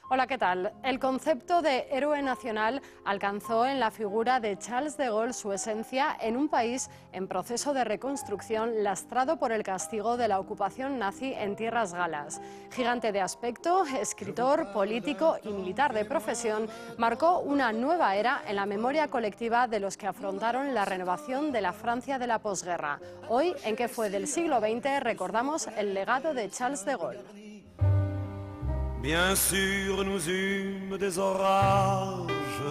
Hola, ¿qué tal? El concepto de héroe nacional alcanzó en la figura de Charles de Gaulle su esencia en un país en proceso de reconstrucción lastrado por el castigo de la ocupación nazi en tierras galas. Gigante de aspecto, escritor, político y militar de profesión, marcó una nueva era en la memoria colectiva de los que afrontaron la renovación de la Francia de la posguerra. Hoy, en ¿Qué fue del siglo XX?, recordamos el legado de Charles de Gaulle. Bien sûr, nous eûmes des orages.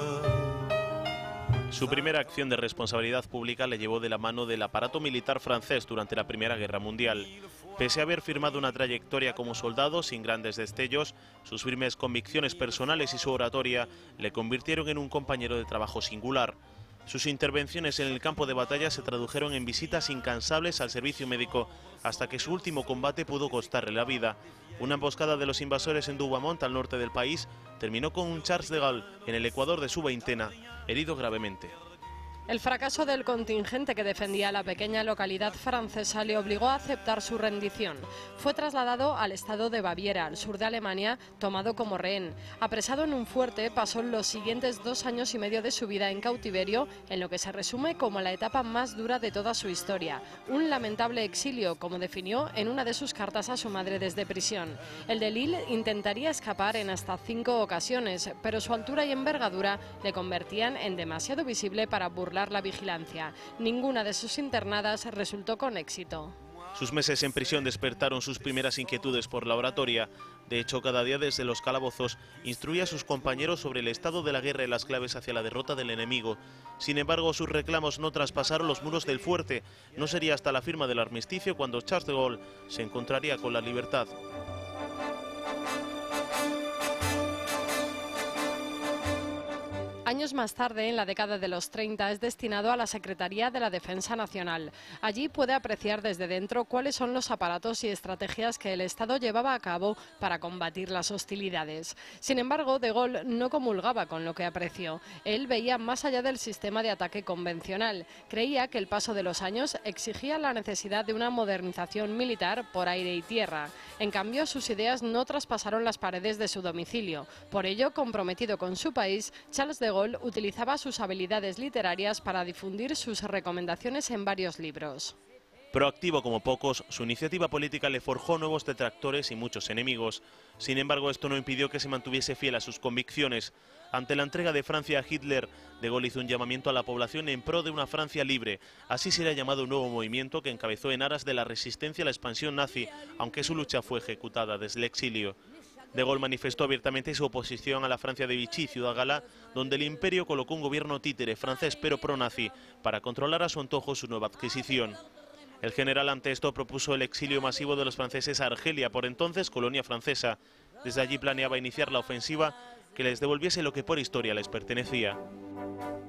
Su primera acción de responsabilidad pública le llevó de la mano del aparato militar francés durante la Primera Guerra Mundial. Pese a haber firmado una trayectoria como soldado sin grandes destellos, sus firmes convicciones personales y su oratoria le convirtieron en un compañero de trabajo singular. Sus intervenciones en el campo de batalla se tradujeron en visitas incansables al servicio médico, hasta que su último combate pudo costarle la vida. Una emboscada de los invasores en Douaumont, al norte del país, terminó con un Charles de Gaulle en el Ecuador de su veintena, herido gravemente. El fracaso del contingente que defendía la pequeña localidad francesa le obligó a aceptar su rendición. Fue trasladado al estado de Baviera, al sur de Alemania, tomado como rehén. Apresado en un fuerte, pasó los siguientes 2 años y medio de su vida en cautiverio, en lo que se resume como la etapa más dura de toda su historia. Un lamentable exilio, como definió en una de sus cartas a su madre desde prisión. El de Lille intentaría escapar en hasta 5 ocasiones, pero su altura y envergadura le convertían en demasiado visible para burlar la vigilancia. Ninguna de sus internadas resultó con éxito. Sus meses en prisión despertaron sus primeras inquietudes por la oratoria. De hecho, cada día desde los calabozos instruía a sus compañeros sobre el estado de la guerra y las claves hacia la derrota del enemigo. Sin embargo, sus reclamos no traspasaron los muros del fuerte. No sería hasta la firma del armisticio cuando Charles de Gaulle se encontraría con la libertad. Años más tarde, en la década de los 30, es destinado a la Secretaría de la Defensa Nacional. Allí puede apreciar desde dentro cuáles son los aparatos y estrategias que el Estado llevaba a cabo para combatir las hostilidades. Sin embargo, de Gaulle no comulgaba con lo que apreció. Él veía más allá del sistema de ataque convencional. Creía que el paso de los años exigía la necesidad de una modernización militar por aire y tierra. En cambio, sus ideas no traspasaron las paredes de su domicilio. Por ello, comprometido con su país, Charles de Gaulle utilizaba sus habilidades literarias para difundir sus recomendaciones en varios libros. Proactivo como pocos, su iniciativa política le forjó nuevos detractores y muchos enemigos. Sin embargo, esto no impidió que se mantuviese fiel a sus convicciones. Ante la entrega de Francia a Hitler, de Gaulle hizo un llamamiento a la población en pro de una Francia libre. Así se le ha llamado un nuevo movimiento que encabezó en aras de la resistencia a la expansión nazi, aunque su lucha fue ejecutada desde el exilio. De Gaulle manifestó abiertamente su oposición a la Francia de Vichy, ciudad gala, donde el imperio colocó un gobierno títere francés pero pro-nazi para controlar a su antojo su nueva adquisición. El general ante esto propuso el exilio masivo de los franceses a Argelia, por entonces colonia francesa. Desde allí planeaba iniciar la ofensiva que les devolviese lo que por historia les pertenecía.